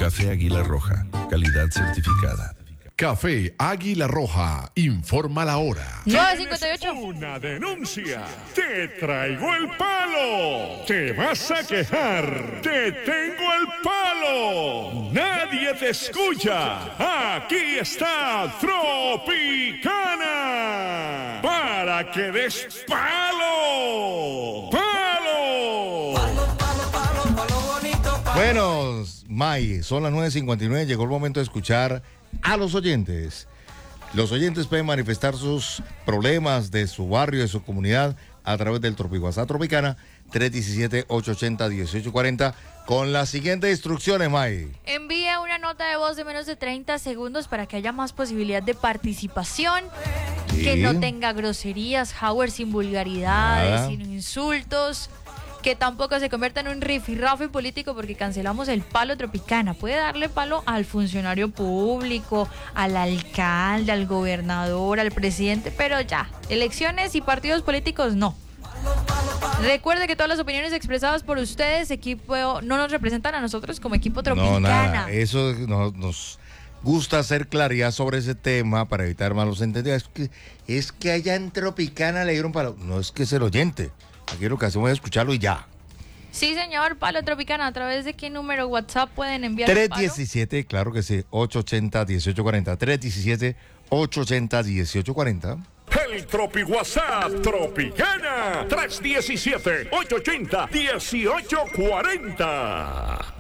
Café Águila Roja, calidad certificada. Café Águila Roja, informa la hora. 9:58. Una denuncia. Te traigo el palo. Te vas a quejar. Te tengo el palo. Nadie te escucha. Aquí está Tropicana. Para que des palo. ¡Palo! Bueno, May, son las 9:59. Llegó el momento de escuchar a los oyentes. Los oyentes pueden manifestar sus problemas de su barrio, de su comunidad, a través del WhatsApp Tropicana 317-880-1840 con las siguientes instrucciones, May. Envía una nota de voz de menos de 30 segundos para que haya más posibilidad de participación. Sí. Que no tenga groserías, Howard, sin vulgaridades, Nada. sin insultos. Que tampoco se convierta en un rifirrafe político porque cancelamos el palo Tropicana. Puede darle palo al funcionario público, al alcalde, al gobernador, al presidente, pero ya, elecciones y partidos políticos no. Recuerde que todas las opiniones expresadas por ustedes, equipo, no nos representan a nosotros como equipo Tropicana. No, nada. Eso nos gusta hacer claridad sobre ese tema para evitar malos entendidos. Es que allá en Tropicana le dieron palo. No es que es el oyente. Aquí lo que hacemos es escucharlo y ya. Sí, señor, palo Tropicana. ¿A través de qué número WhatsApp pueden enviar el palo? 317, claro que sí, 880-1840. 317-880-1840. El Tropi WhatsApp Tropicana 317-880-1840.